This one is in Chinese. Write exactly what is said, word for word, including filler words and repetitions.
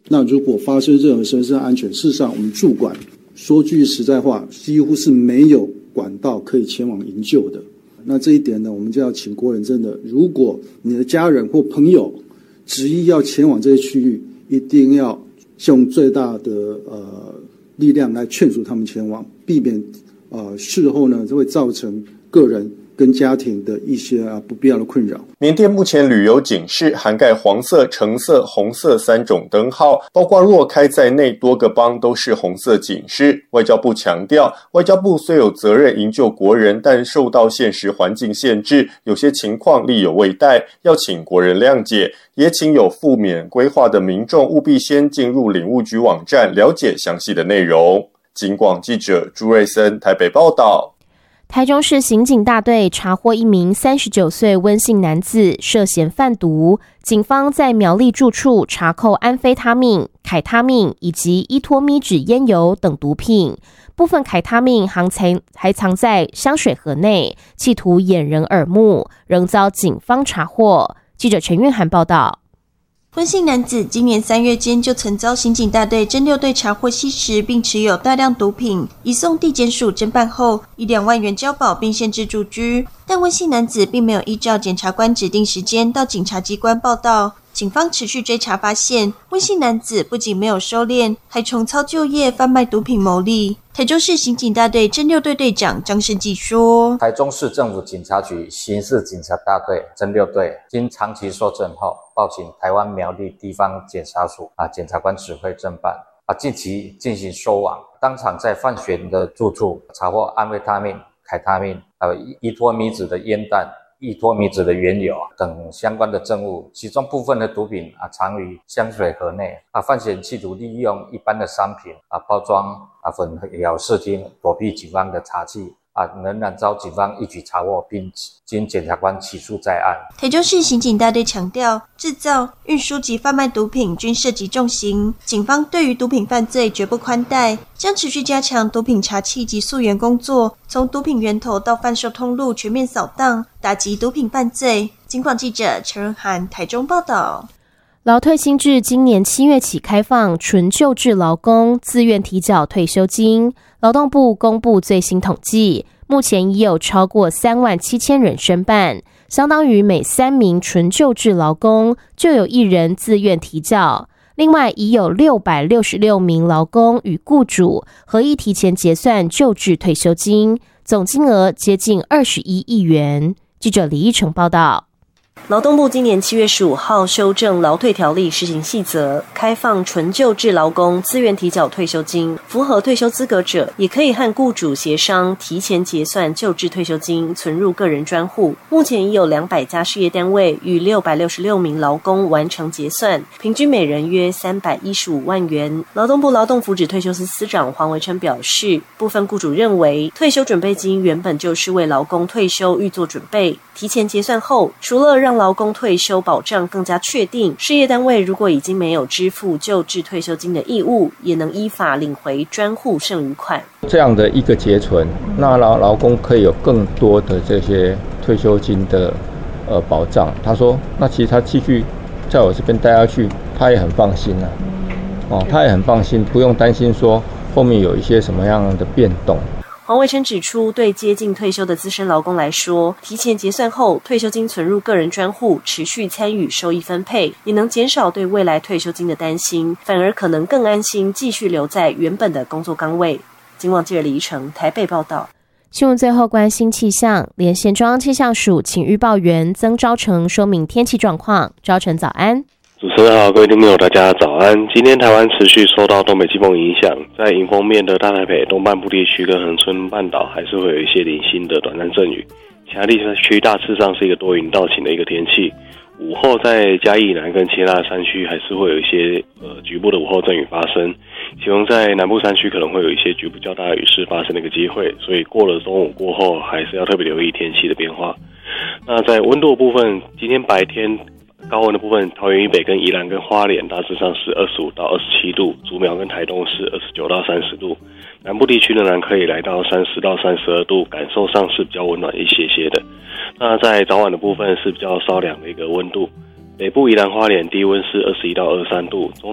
那如果发生任何身身安全，事实上我们驻管说句实在话，几乎是没有管道可以前往营救的。那这一点呢，我们就要请国人真的，如果你的家人或朋友执意要前往这些区域，一定要用最大的呃力量来劝阻他们前往，避免呃事后呢就会造成个人跟家庭的一些啊不必要的困扰。 缅甸目前旅游警示涵盖黄色、橙色、红色三种灯号，包括若开在内多个邦都是红色警示。外交部强调，外交部虽有责任营救国人，但受到现实环境限制，有些情况力有未逮，要请国人谅解。也请有赴缅规划的民众务必先进入领务局网站了解详细的内容。警广记者朱瑞森台北报道。 台中市刑警大队查获一名三十九岁温姓男子涉嫌贩毒，警方在苗栗住处查扣安非他命、凯他命以及依托咪酯烟油等毒品，部分凯他命还藏还藏在香水盒内，企图掩人耳目，仍遭警方查获。记者陈韵涵报道。 温姓男子今年三月间就曾遭刑警大队侦六队查获吸食，并持有大量毒品，移送地检署侦办后，以两万元交保并限制住居。但温姓男子并没有依照检察官指定时间到警察机关报到。警方持续追查发现，温姓男子不仅没有收敛，还重操旧业，贩卖毒品牟利。台中市刑警大队侦六队队长张胜基说： 台中市政府警察局刑事警察大队侦六队经长期搜证后，报请台湾苗栗地方检察署啊检察官指挥侦办啊，近期进行收网，当场在范玄的住处查获安非他命、凯他命还有依托咪酯的烟弹、依托咪酯的原油等相关的证物，其中部分的毒品啊藏于香水盒内啊，范闲企图利用一般的商品啊包装啊混淆视听，躲避警方的查缉啊，仍然遭警方一举查获，并经检察官起诉在案。 台中市刑警大队强调，制造、运输及贩卖毒品均涉及重刑，警方对于毒品犯罪绝不宽待，将持续加强毒品查缉及溯源工作，从毒品源头到贩售通路全面扫荡，打击毒品犯罪。警广记者陈润涵台中报道。 劳退新制今年七月起开放纯就制劳工自愿提缴退休金。劳动部公布最新统计，目前已有超过三万七千人申办，相当于每三名纯就制劳工就有一人自愿提缴。另外，已有六百六十六名劳工与雇主合意提前结算就制退休金，总金额接近二十一亿元。记者李义成报道。 劳动部今年七月十五号修正劳退条例施行细则，开放纯就制劳工自愿提缴退休金，符合退休资格者也可以和雇主协商提前结算就制退休金，存入个人专户。目前已有两百家事业单位与六百六十六名劳工完成结算，平均每人约三百一十五万元。劳动部劳动福祉退休司司长黄维琛表示，部分雇主认为退休准备金原本就是为劳工退休预做准备，提前结算后，除了让劳工退休保障更加确定，事业单位如果已经没有支付就制退休金的义务，也能依法领回专户剩余款。 这样的一个结存，那劳劳工可以有更多的这些退休金的呃保障。他说，那其实他继续在我这边待下去，他也很放心啊，哦，他也很放心，不用担心说后面有一些什么样的变动。 黄维琛指出，对接近退休的资深劳工来说，提前结算后，退休金存入个人专户，持续参与收益分配，也能减少对未来退休金的担心，反而可能更安心继续留在原本的工作岗位。警广记者李怡成台北报道。 新闻最后关心气象，连线中央气象署请预报员曾昭成说明天气状况。昭成早安。 主持人好，各位听众朋友大家早安。今天台湾持续受到东北季风影响，在迎风面的大台北、东半部地区跟恒春半岛还是会有一些零星的短暂阵雨，其他地区大致上是一个多云到晴的一个天气。午后在嘉义南跟其他山区还是会有一些呃局部的午后阵雨发生，其中在南部山区可能会有一些局部较大的雨势发生的一个机会，所以过了中午过后还是要特别留意天气的变化。那在温度的部分，今天白天高温的部分，桃园以北跟宜兰跟花莲大致上是二十五到二十七度，竹苗跟台东是二十九到三十度，南部地区仍然可以来到三十到三十二度，感受上是比较温暖一些些的。那在早晚的部分是比较稍凉的一个温度，北部宜兰花莲低温是二十一到二十三度，中